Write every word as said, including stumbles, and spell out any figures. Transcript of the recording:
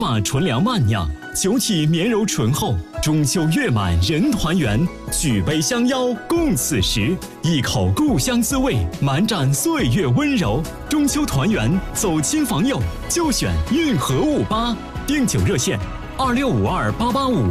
马纯粮慢酿，酒体绵柔醇厚，中秋月满人团圆，举杯相邀共此时，一口故乡滋味，满盏岁月温柔。中秋团圆，走亲访友，就选运河五八。订酒热线：二六五二八八五。